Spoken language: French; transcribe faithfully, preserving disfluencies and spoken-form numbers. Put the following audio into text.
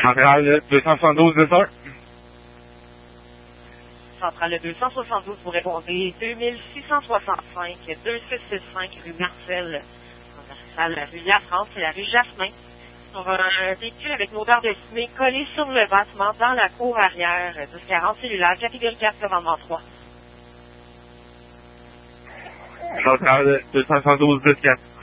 Centrale deux cent soixante-douze deux un. Centrale deux cent soixante-douze, vous répondez deux mille six cent soixante-cinq, deux six six cinq rue Marcel, commerciale la rue La France et la rue Jasmin. Sur un véhicule avec une odeur de fumée collé sur le bâtiment dans la cour arrière, dix quarante cellulaire, catégorie quatre, commandement trois. Centrale deux cent soixante-douze deux quatre.